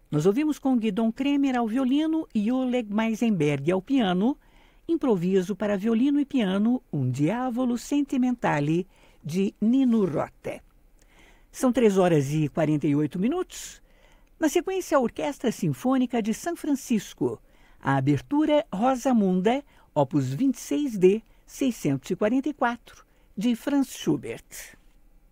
Nós ouvimos com Guidon Kremer ao violino e Oleg Meisenberg ao piano, improviso para violino e piano, Um Diavolo Sentimentale, de Nino Rota. São 3h48. Na sequência, a Orquestra Sinfônica de São Francisco. A abertura Rosamunda, opus 26D, 644, de Franz Schubert.